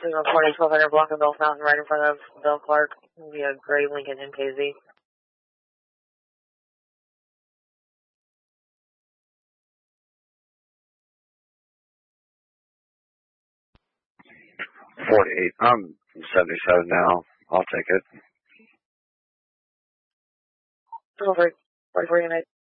Signal 1200 block of Bell Fountain right in front of Bell Clark. It'll be a gray Lincoln MKZ. I'm 77 now. I'll take it. Over 44 United.